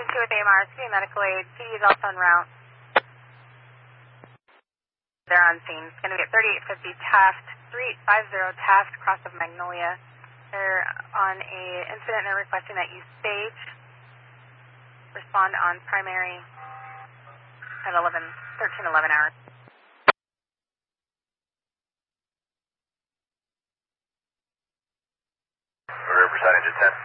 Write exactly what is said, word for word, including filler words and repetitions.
two with A M R, City Medical Aid, P D is also en route. They're on scene. It's going to be at thirty-eight fifty Taft, thirty-eight fifty Taft, cross of Magnolia. They're on a incident and they're requesting that you stage. Respond on primary at eleven, thirteen eleven hours. Riverside engine ten.